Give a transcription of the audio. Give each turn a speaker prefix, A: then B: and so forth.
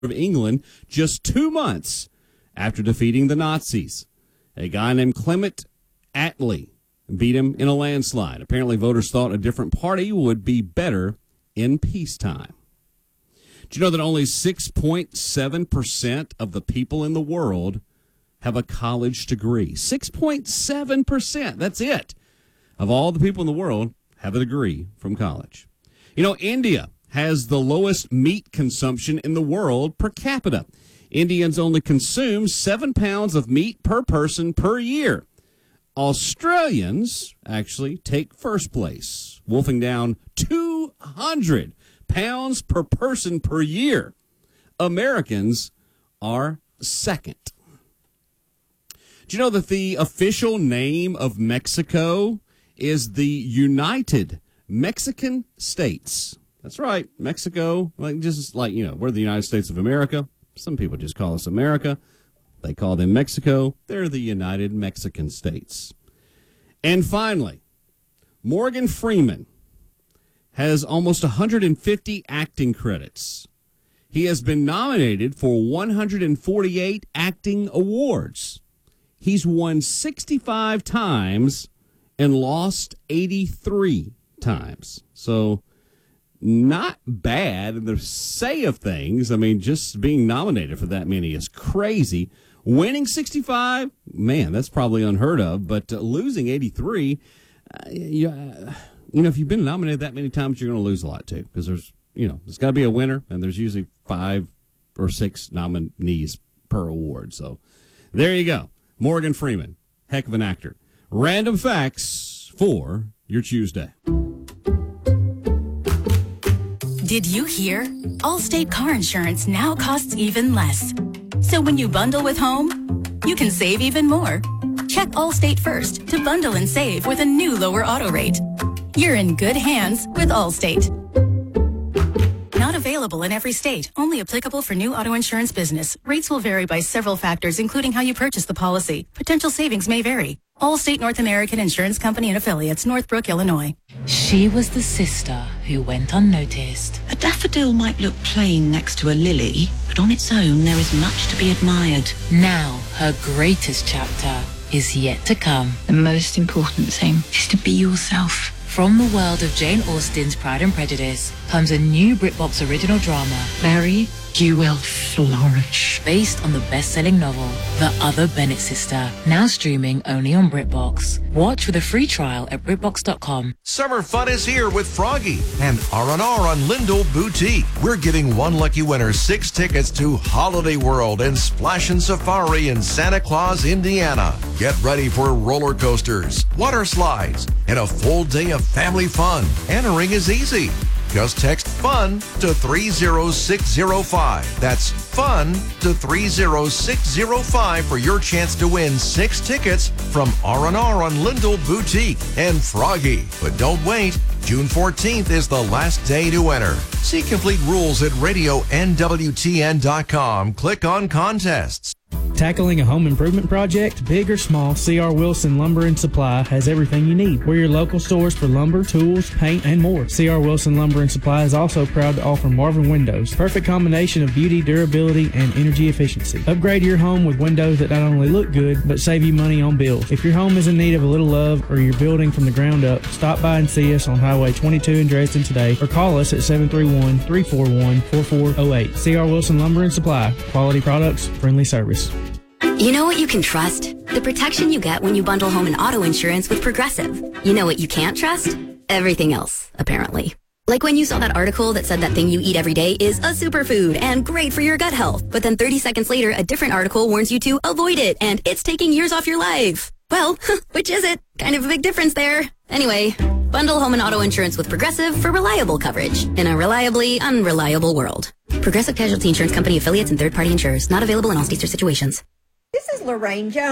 A: of England just 2 months after defeating the Nazis. A guy named Clement Attlee beat him in a landslide. Apparently, voters thought a different party would be better in peacetime. Do you know that only 6.7% of the people in the world have a college degree? 6.7%. That's it. Of all the people in the world have a degree from college. You know, India has the lowest meat consumption in the world per capita. Indians only consume 7 pounds of meat per person per year. Australians actually take first place, wolfing down 200 pounds per person per year. Americans are second. Do you know that the official name of Mexico is the United Mexican States? That's right, Mexico, we're the United States of America. Some people just call us America. They call them Mexico. They're the United Mexican States. And finally, Morgan Freeman has almost 150 acting credits. He has been nominated for 148 acting awards. He's won 65 times and lost 83 times. So not bad in the say of things. I mean, just being nominated for that many is crazy. Winning 65, man, that's probably unheard of. But losing 83, if you've been nominated that many times, you're going to lose a lot too. Because there's got to be a winner, and there's usually 5 or 6 nominees per award. So there you go. Morgan Freeman, heck of an actor. Random facts for your Tuesday.
B: Did you hear? Allstate car insurance now costs even less. So when you bundle with home, you can save even more. Check Allstate first to bundle and save with a new lower auto rate. You're in good hands with Allstate. Not available in every state. Only applicable for new auto insurance business. Rates will vary by several factors, including how you purchase the policy. Potential savings may vary. Allstate North American Insurance Company and Affiliates, Northbrook, Illinois.
C: She was the sister who went unnoticed.
D: A daffodil might look plain next to a lily, but on its own there is much to be admired.
C: Now her greatest chapter is yet to come.
D: The most important thing is to be yourself.
C: From the world of Jane Austen's Pride and Prejudice comes a new BritBox original drama.
D: Mary, you will flourish.
C: Based on the best-selling novel, The Other Bennett Sister, now streaming only on BritBox. Watch with a free trial at BritBox.com.
E: Summer fun is here with Froggy and R&R on Lindell Boutique. We're giving one lucky winner 6 tickets to Holiday World and Splashin' Safari in Santa Claus, Indiana. Get ready for roller coasters, water slides, and a full day of family fun. Entering is easy. Just text FUN to 30605. That's FUN to 30605 for your chance to win 6 tickets from R&R on Lindell Boutique and Froggy. But don't wait. June 14th is the last day to enter. See complete rules at radionwtn.com. Click on contests.
F: Tackling a home improvement project, big or small, C.R. Wilson Lumber and Supply has everything you need. We're your local stores for lumber, tools, paint, and more. C.R. Wilson Lumber and Supply is also proud to offer Marvin Windows. Perfect combination of beauty, durability, and energy efficiency. Upgrade your home with windows that not only look good, but save you money on bills. If your home is in need of a little love or you're building from the ground up, stop by and see us on Highway 22 in Dresden today or call us at 731-341-4408. C.R. Wilson Lumber and Supply. Quality products, friendly service.
G: You know what you can trust? The protection you get when you bundle home and auto insurance with Progressive. You know what you can't trust? Everything else, apparently. Like when you saw that article that said that thing you eat every day is a superfood and great for your gut health. But then 30 seconds later, a different article warns you to avoid it and it's taking years off your life. Well, which is it? Kind of a big difference there. Anyway, bundle home and auto insurance with Progressive for reliable coverage in a reliably unreliable world. Progressive Casualty Insurance Company affiliates and third-party insurers. Not available in all states or situations.
H: This is Lorraine Jones.